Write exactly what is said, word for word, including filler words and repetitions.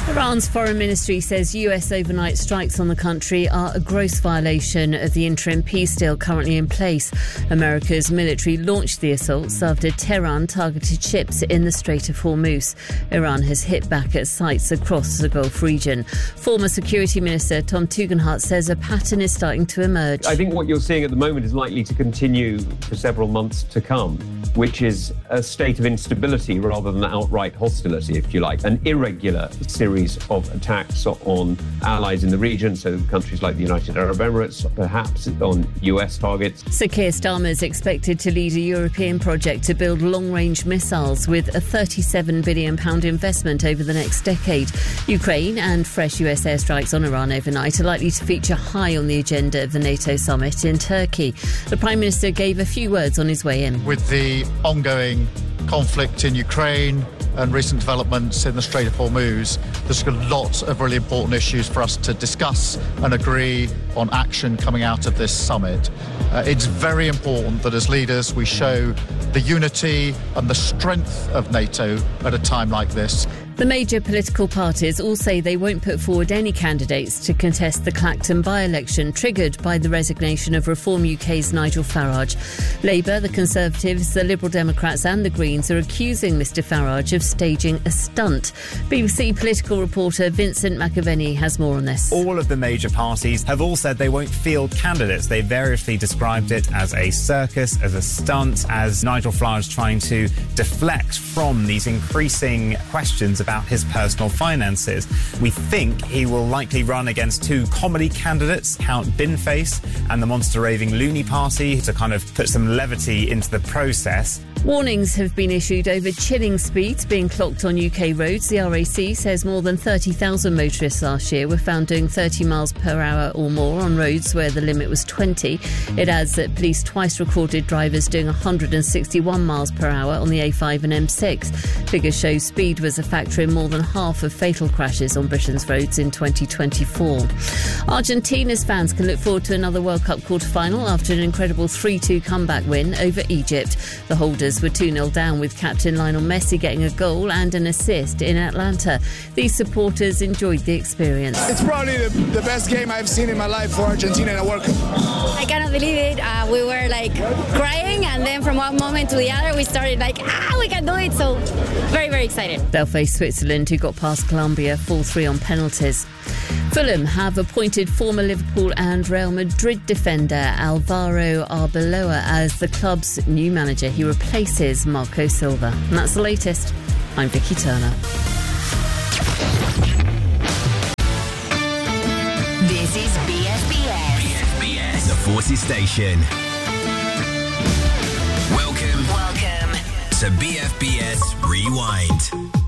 Iran's foreign ministry says U S overnight strikes on the country are a gross violation of the interim peace deal currently in place. America's military launched the assaults after Tehran targeted ships in the Strait of Hormuz. Iran has hit back at sites across the Gulf region. Former Security Minister Tom Tugendhat says a pattern is starting to emerge. I think what you're seeing at the moment is likely to continue for several months to come, which is a state of instability rather than outright hostility, if you like, an irregular series of attacks on allies in the region, so countries like the United Arab Emirates, perhaps on U S targets. Sir Keir Starmer is expected to lead a European project to build long-range missiles with a thirty-seven billion pounds investment over the next decade. Ukraine and fresh U S airstrikes on Iran overnight are likely to feature high on the agenda of the NATO summit in Turkey. The Prime Minister gave a few words on his way in. With the ongoing conflict in Ukraine and recent developments in the Strait of Hormuz, there's a lot of really important issues for us to discuss and agree on action coming out of this summit. Uh, it's very important that as leaders we show the unity and the strength of NATO at a time like this. The major political parties all say they won't put forward any candidates to contest the Clacton by-election triggered by the resignation of Reform U K's Nigel Farage. Labour, the Conservatives, the Liberal Democrats and the Greens are accusing Mr Farage of staging a stunt. B B C political reporter Vincent McAvenny has more on this. All of the major parties have all said they won't field candidates. They variously described it as a circus, as a stunt, as Nigel Farage trying to deflect from these increasing questions about about his personal finances. We think he will likely run against two comedy candidates, Count Binface and the Monster Raving Loony Party, to kind of put some levity into the process. Warnings have been issued over chilling speeds being clocked on U K roads. The R A C says more than thirty thousand motorists last year were found doing thirty miles per hour or more on roads where the limit was twenty. It adds that police twice recorded drivers doing one hundred sixty-one miles per hour on the A five and M six. Figures show speed was a factor in more than half of fatal crashes on Britain's roads in twenty twenty-four. Argentina's fans can look forward to another World Cup quarter-final after an incredible three two comeback win over Egypt. The holders were two nil down with captain Lionel Messi getting a goal and an assist in Atlanta. These supporters enjoyed the experience. It's probably the, the best game I've seen in my life for Argentina in a World Cup. I cannot believe it. Uh, we were like crying, and then from one moment to the other we started like, ah, we can do it. So very, very excited. They'll face Switzerland, who got past Colombia four three on penalties. Fulham have appointed former Liverpool and Real Madrid defender Alvaro Arbeloa as the club's new manager. He replaces Marco Silva. And that's the latest. I'm Vicky Turner. This is B F B S. B F B S, the Forces Station. Welcome. Welcome to B F B S Rewind.